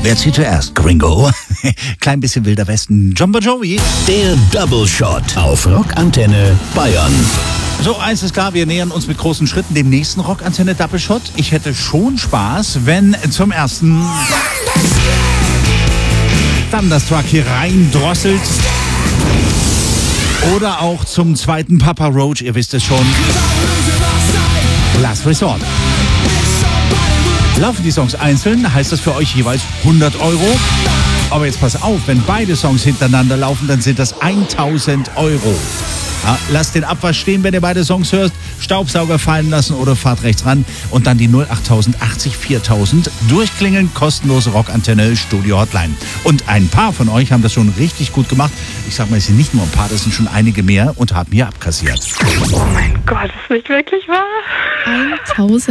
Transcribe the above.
Wer zieht zuerst? Gringo. Klein bisschen Wilder Westen. John Bon Jovi. Der Double Shot auf Rockantenne Bayern. So, eins ist klar, wir nähern uns mit großen Schritten dem nächsten Rockantenne Double Shot. Ich hätte schon Spaß, wenn zum ersten Thunderstruck hier reindrosselt. Oder auch zum zweiten Papa Roach, ihr wisst es schon. Last Resort. Laufen die Songs einzeln, heißt das für euch jeweils 100 €. Aber jetzt pass auf, wenn beide Songs hintereinander laufen, dann sind das 1000 €. Ja, lasst den Abwasch stehen, wenn ihr beide Songs hört, Staubsauger fallen lassen oder fahrt rechts ran und dann die 08000 80 4000 durchklingeln, kostenlose Rockantenne Studio Hotline. Und ein paar von euch haben das schon richtig gut gemacht. Ich sag mal, es sind nicht nur ein paar, das sind schon einige mehr und haben hier abkassiert. Oh mein Gott, ist nicht wirklich wahr? 1000